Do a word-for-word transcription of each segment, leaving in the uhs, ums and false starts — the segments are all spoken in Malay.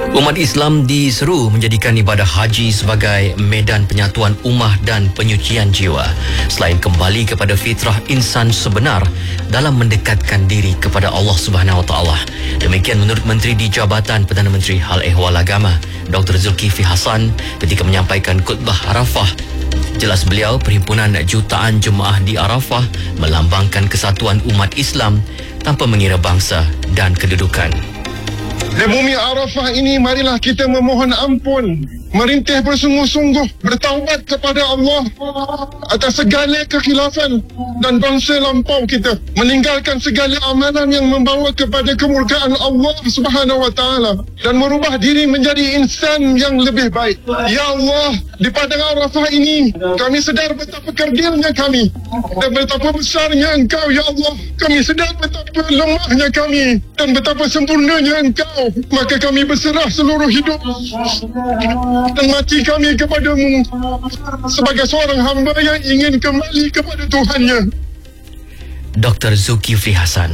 Umat Islam diseru menjadikan ibadah haji sebagai medan penyatuan ummah dan penyucian jiwa, selain kembali kepada fitrah insan sebenar dalam mendekatkan diri kepada Allah Subhanahu Wa Taala. Demikian menurut Menteri di Jabatan Perdana Menteri Hal Ehwal Agama, Doktor Zulkifli Hasan, ketika menyampaikan khutbah Arafah. Jelas beliau, perhimpunan jutaan jemaah di Arafah melambangkan kesatuan umat Islam tanpa mengira bangsa dan kedudukan. Di bumi Arafah ini, marilah kita memohon ampun, merintih bersungguh-sungguh, bertaubat kepada Allah atas segala kekhilafan dan bangsa lampau kita, meninggalkan segala amalan yang membawa kepada kemurkaan Allah Subhanahu Wa Taala dan merubah diri menjadi insan yang lebih baik. Ya Allah, di padang Arafah ini kami sedar betapa kerdilnya kami dan betapa besarnya Engkau, ya Allah. Kami sedar betapa lemahnya kami dan betapa sempurnanya Engkau. Maka kami berserah seluruh hidup dan mati kami kepadamu sebagai seorang hamba yang ingin kembali kepada Tuhannya. Doktor Zulkifli Hasan.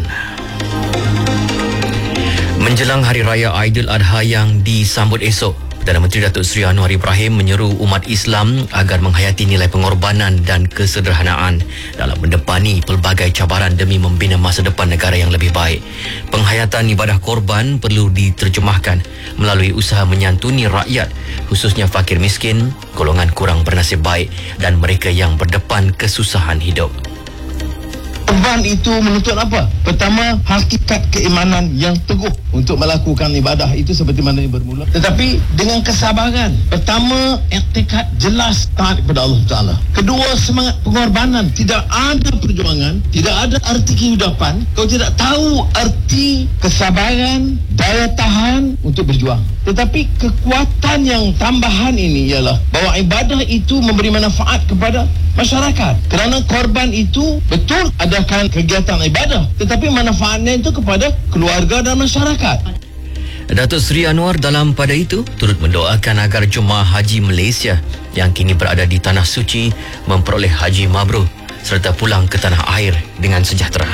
Menjelang Hari Raya Aidiladha yang disambut esok, Perdana Menteri Datuk Seri Anwar Ibrahim menyeru umat Islam agar menghayati nilai pengorbanan dan kesederhanaan dalam mendepani pelbagai cabaran demi membina masa depan negara yang lebih baik. Penghayatan ibadah korban perlu diterjemahkan melalui usaha menyantuni rakyat, khususnya fakir miskin, golongan kurang bernasib baik dan mereka yang berdepan kesusahan hidup. Korban itu menuntut apa? Pertama, hakikat keimanan yang teguh untuk melakukan ibadah itu seperti mana yang bermula. Tetapi dengan kesabaran. Pertama, iktikad jelas taat kepada Allah Taala. Kedua, semangat pengorbanan. Tidak ada perjuangan, tidak ada arti kehidupan kalau tidak tahu arti kesabaran, daya tahan untuk berjuang. Tetapi kekuatan yang tambahan ini ialah bahawa ibadah itu memberi manfaat kepada masyarakat. Kerana korban itu betul adakan kegiatan ibadah, tetapi manfaatnya itu kepada keluarga dan masyarakat. Datuk Seri Anwar dalam pada itu turut mendoakan agar jemaah haji Malaysia yang kini berada di Tanah Suci memperoleh haji mabrur serta pulang ke tanah air dengan sejahtera.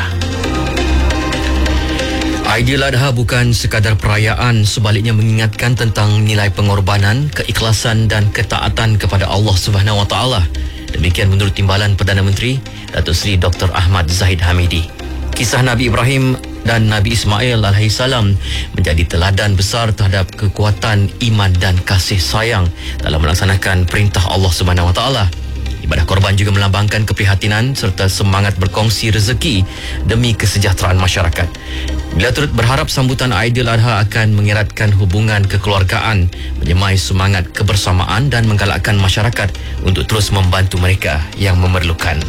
Aidiladha bukan sekadar perayaan, sebaliknya mengingatkan tentang nilai pengorbanan, keikhlasan dan ketaatan kepada Allah Subhanahu Wa Taala. Demikian menurut Timbalan Perdana Menteri Datuk Seri Doktor Ahmad Zahid Hamidi. Kisah Nabi Ibrahim dan Nabi Ismail alaihissalam menjadi teladan besar terhadap kekuatan iman dan kasih sayang dalam melaksanakan perintah Allah Subhanahu Wa Taala. Ibadah korban juga melambangkan keprihatinan serta semangat berkongsi rezeki demi kesejahteraan masyarakat. Bila turut berharap sambutan Aidiladha akan mengeratkan hubungan kekeluargaan, menyemai semangat kebersamaan dan menggalakkan masyarakat untuk terus membantu mereka yang memerlukan.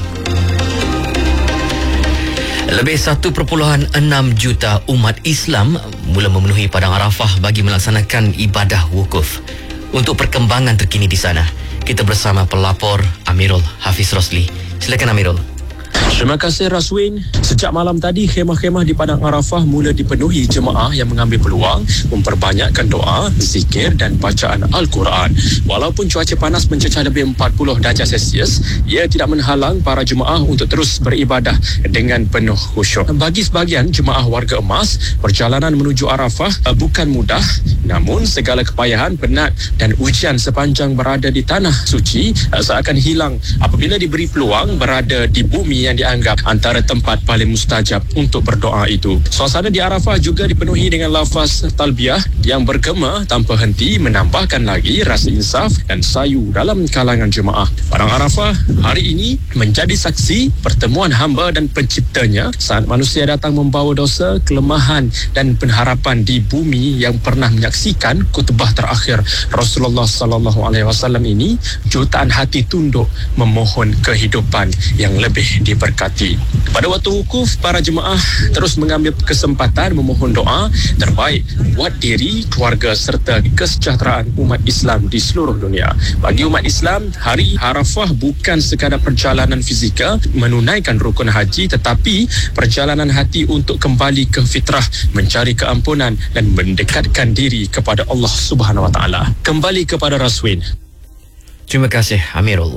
Lebih satu perpuluhan enam juta umat Islam mula memenuhi Padang Arafah bagi melaksanakan ibadah wukuf. Untuk perkembangan terkini di sana, kita bersama pelapor Amirul Hafiz Rosli. Silakan Amirul. Terima kasih Raswin. Sejak malam tadi, khemah-khemah di Padang Arafah mula dipenuhi jemaah yang mengambil peluang memperbanyakkan doa, zikir dan bacaan Al-Quran. Walaupun cuaca panas mencecah lebih empat puluh darjah Celsius, ia tidak menghalang para jemaah untuk terus beribadah dengan penuh khusyuk. Bagi sebahagian jemaah warga emas, perjalanan menuju Arafah bukan mudah, namun segala kepayahan, penat dan ujian sepanjang berada di Tanah Suci seakan hilang apabila diberi peluang berada di bumi yang dianggap antara tempat paling mustajab untuk berdoa itu. Suasana di Arafah juga dipenuhi dengan lafaz talbiyah yang bergema tanpa henti, menambahkan lagi rasa insaf dan sayu dalam kalangan jemaah. Padang Arafah hari ini menjadi saksi pertemuan hamba dan penciptanya saat manusia datang membawa dosa, kelemahan dan pengharapan di bumi yang pernah menyaksikan khutbah terakhir Rasulullah sallallahu alaihi wasallam ini. Jutaan hati tunduk memohon kehidupan yang lebih diberkati. Pada waktu wukuf, para jemaah terus mengambil kesempatan memohon doa terbaik buat diri, keluarga serta kesejahteraan umat Islam di seluruh dunia. Bagi umat Islam, hari Arafah bukan sekadar perjalanan fizikal menunaikan rukun haji, tetapi perjalanan hati untuk kembali ke fitrah, mencari keampunan dan mendekatkan diri kepada Allah Subhanahu Wa Taala. Kembali kepada Raswin. Terima kasih Amirul.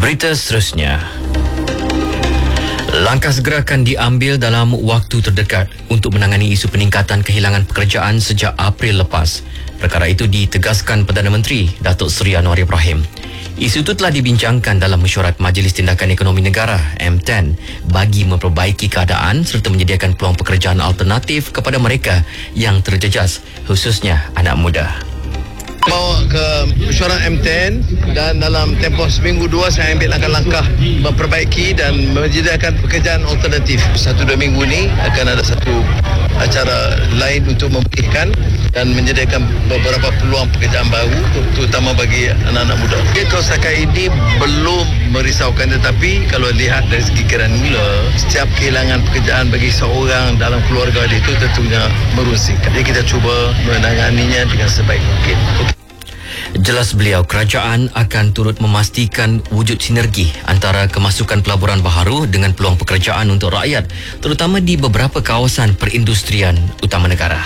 Berita seterusnya. Langkah segera akan diambil dalam waktu terdekat untuk menangani isu peningkatan kehilangan pekerjaan sejak April lepas. Perkara itu ditegaskan Perdana Menteri Datuk Seri Anwar Ibrahim. Isu itu telah dibincangkan dalam mesyuarat Majlis Tindakan Ekonomi Negara M sepuluh bagi memperbaiki keadaan serta menyediakan peluang pekerjaan alternatif kepada mereka yang terjejas, khususnya anak muda. Bawa ke mesyuarat M sepuluh dan dalam tempoh seminggu dua saya ambil langkah-langkah memperbaiki dan menyediakan pekerjaan alternatif. Satu dua minggu ni akan ada satu acara lain untuk memulihkan dan menyediakan beberapa peluang pekerjaan baru terutama bagi anak-anak muda. Kalau setakat ini belum merisaukan, tetapi kalau lihat dari segi granula, setiap kehilangan pekerjaan bagi seorang dalam keluarga itu tentunya merusingkan. Jadi kita cuba menanganinya dengan sebaik mungkin. Jelas beliau, kerajaan akan turut memastikan wujud sinergi antara kemasukan pelaburan baharu dengan peluang pekerjaan untuk rakyat, terutama di beberapa kawasan perindustrian utama negara.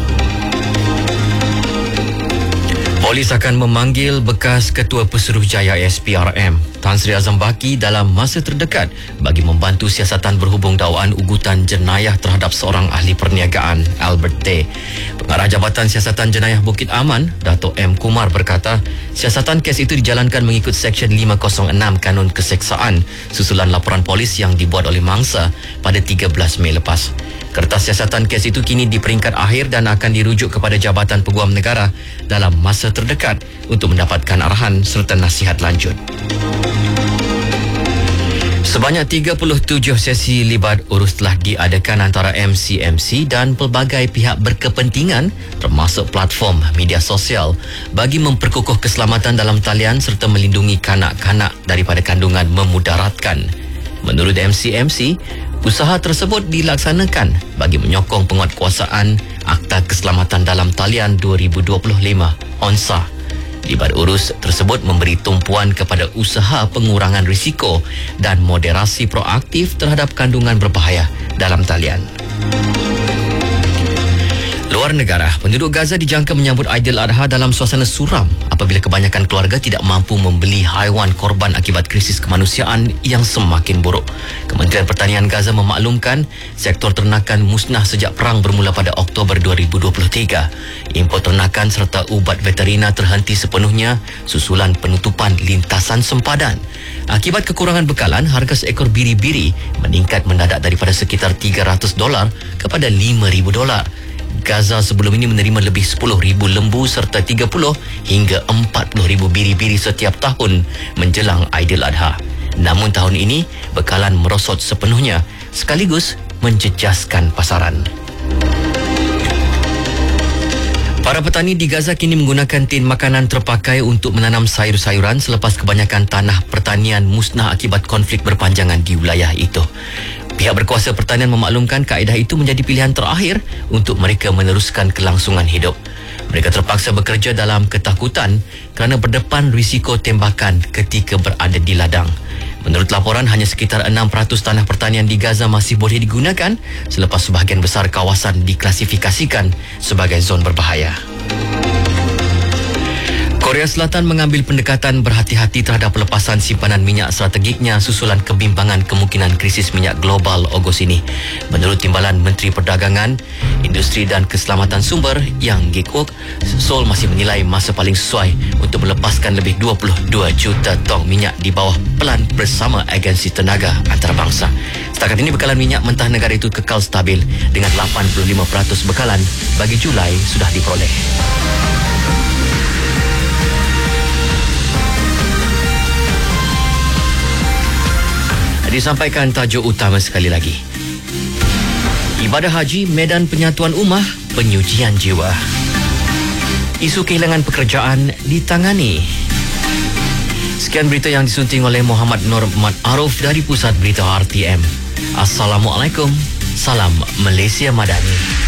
Polis akan memanggil bekas Ketua Pesuruhjaya S P R M Tan Sri Azam Baki dalam masa terdekat bagi membantu siasatan berhubung dakwaan ugutan jenayah terhadap seorang ahli perniagaan, Albert Tay. Pengarah Jabatan Siasatan Jenayah Bukit Aman, Datuk M. Kumar berkata, siasatan kes itu dijalankan mengikut Seksyen lima kosong enam Kanun Keseksaan susulan laporan polis yang dibuat oleh mangsa pada tiga belas Mei lepas. Kertas siasatan kes itu kini di peringkat akhir dan akan dirujuk kepada Jabatan Peguam Negara dalam masa terdekat untuk mendapatkan arahan serta nasihat lanjut. Sebanyak tiga puluh tujuh sesi libat urus telah diadakan antara M C M C dan pelbagai pihak berkepentingan termasuk platform media sosial bagi memperkukuh keselamatan dalam talian serta melindungi kanak-kanak daripada kandungan memudaratkan. Menurut M C M C, usaha tersebut dilaksanakan bagi menyokong penguatkuasaan Akta Keselamatan dalam Talian dua ribu dua puluh lima O N S A. Libat urus tersebut memberi tumpuan kepada usaha pengurangan risiko dan moderasi proaktif terhadap kandungan berbahaya dalam talian. Luar negara, penduduk Gaza dijangka menyambut Aidiladha dalam suasana suram apabila kebanyakan keluarga tidak mampu membeli haiwan korban akibat krisis kemanusiaan yang semakin buruk. Kementerian Pertanian Gaza memaklumkan sektor ternakan musnah sejak perang bermula pada Oktober dua ribu dua puluh tiga. Import ternakan serta ubat veterina terhenti sepenuhnya susulan penutupan lintasan sempadan. Akibat kekurangan bekalan, harga seekor biri-biri meningkat mendadak daripada sekitar tiga ratus dolar kepada lima ribu dolar. Gaza sebelum ini menerima lebih sepuluh ribu lembu serta tiga puluh hingga empat puluh ribu biri-biri setiap tahun menjelang Aidiladha. Namun tahun ini, bekalan merosot sepenuhnya sekaligus menjejaskan pasaran. Para petani di Gaza kini menggunakan tin makanan terpakai untuk menanam sayur-sayuran selepas kebanyakan tanah pertanian musnah akibat konflik berpanjangan di wilayah itu. Pihak berkuasa pertanian memaklumkan kaedah itu menjadi pilihan terakhir untuk mereka meneruskan kelangsungan hidup. Mereka terpaksa bekerja dalam ketakutan kerana berdepan risiko tembakan ketika berada di ladang. Menurut laporan, hanya sekitar enam peratus tanah pertanian di Gaza masih boleh digunakan selepas sebahagian besar kawasan diklasifikasikan sebagai zon berbahaya. Korea Selatan mengambil pendekatan berhati-hati terhadap pelepasan simpanan minyak strategiknya susulan kebimbangan kemungkinan krisis minyak global Ogos ini. Menurut Timbalan Menteri Perdagangan, Industri dan Keselamatan Sumber Yang Gik-ok, Seoul masih menilai masa paling sesuai untuk melepaskan lebih dua puluh dua juta tong minyak di bawah pelan bersama Agensi Tenaga Antarabangsa. Setakat ini bekalan minyak mentah negara itu kekal stabil dengan lapan puluh lima peratus bekalan bagi Julai sudah diperoleh. Disampaikan tajuk utama sekali lagi. Ibadah haji, medan penyatuan ummah, penyucian jiwa. Isu kehilangan pekerjaan ditangani. Sekian berita yang disunting oleh Muhammad Nur Mat Aruf dari Pusat Berita R T M. Assalamualaikum. Salam Malaysia Madani.